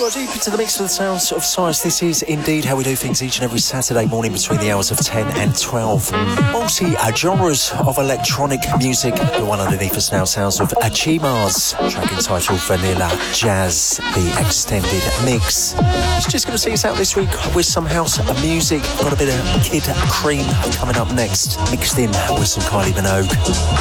Deep into the mix of the sounds of science. This is indeed how we do things each and every Saturday morning between the hours of 10 and 12. Multi-genres of electronic music. The one underneath us now, sounds of Achimas, track entitled Vanilla Jazz, the extended mix. It's just going to see us out this week with some house music. Got a bit of Kid Cream coming up next, mixed in with some Kylie Minogue.